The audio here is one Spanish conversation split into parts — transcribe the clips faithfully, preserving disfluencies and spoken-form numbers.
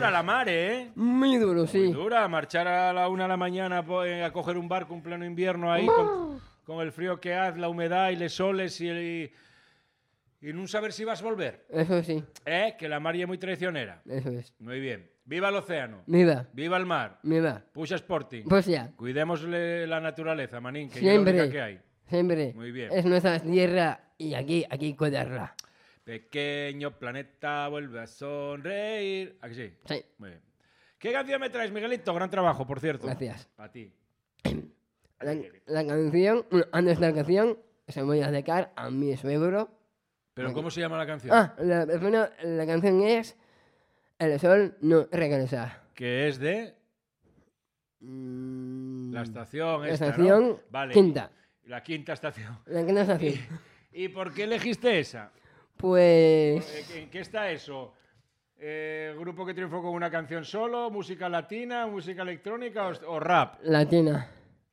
dura la mar, ¿eh? Muy duro, sí. Muy dura, marchar a la una de la mañana po- eh, a coger un barco en pleno invierno ahí con, con el frío que hace, la humedad y les soles y, y, y no saber si vas a volver. Eso sí, ¿Eh? Que la mar es muy traicionera. eso es. Muy bien. Viva el océano. Viva, Viva el mar. viva. Puxa Sporting. Pues ya, Cuidémosle la naturaleza, manín, que es la siempre, única que hay. siempre. Muy bien. Es nuestra tierra y aquí, aquí cuidarla. Pequeño planeta vuelve a sonreír. ¿A que sí? Sí, Muy bien. ¿Qué canción me traes, Miguelito? Gran trabajo, por cierto. gracias. A ti. La, la canción, bueno, antes de la canción, se voy a dedicar a mi suegro. ¿Pero cómo se llama la canción? Ah, la, bueno, la canción es El sol no regresa. Que es de Mm, la estación la esta, estación ¿no? Vale. quinta. La quinta estación. La quinta estación. ¿Y por qué elegiste esa? Pues... Eh, ¿En qué está eso? Eh, ¿Grupo que triunfó con una canción solo? ¿Música latina? ¿Música electrónica? ¿O, o rap? Latina.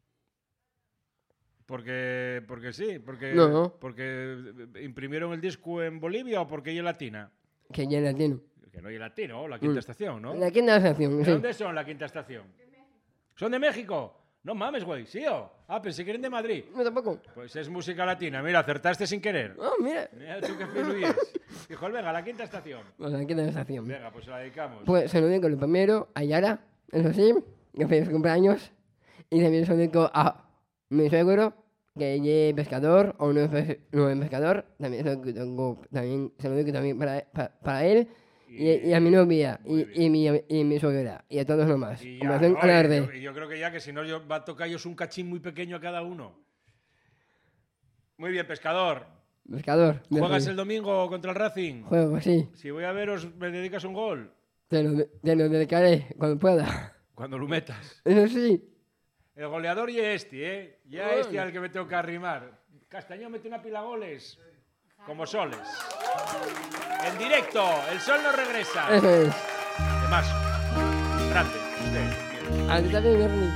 Porque, porque sí, porque, No. porque imprimieron el disco en Bolivia o porque ella es latina. Que ya es latino. Que no es latino, la quinta Mm. estación, ¿no? La quinta estación, ¿De sí. dónde son la quinta estación? ¿Son de México? No mames, güey, ¿sí o? Ah, pensé que eran de Madrid. No, tampoco. Pues es música latina. Mira, acertaste sin querer. Oh, mira. Mira tú qué fluye. Dijo, venga, la quinta estación. Pues la quinta estación. Venga, pues se la dedicamos. Pues se lo dedico lo primero a Yara, eso sí, que feliz cumpleaños. Y también se lo dedico a mi suegro, que ella es pescador o no es, pes- no es pescador. También se lo dedico, también, se lo dedico también para, para, para él. Y, y a mi novia, Muy y, y, mi, y mi suegra, y a todos nomás. Y ya, Combinación ¿no? a la Y verde. yo, y yo creo que ya que si no yo, va a tocar yo un cachín muy pequeño a cada uno. Muy bien, pescador. Pescador. de ¿Juegas feliz. el domingo contra el Racing? Juego, sí. Si voy a veros, ¿me dedicas un gol? Te lo, te lo dedicaré cuando pueda. Cuando lo metas. Eso sí. El goleador y este, ¿eh? Ya Bueno. este al que me tengo que arrimar. Castañón mete una pila goles. Como soles. En directo, el sol no regresa. Eso es. Además, grande, usted. A ti también, Bernie.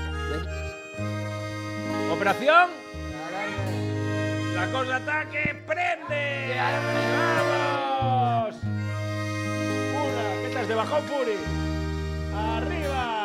Operación. La cosa ataque, prende. ¡Vamos! Una, ¿qué estás de bajón, Puri? Arriba.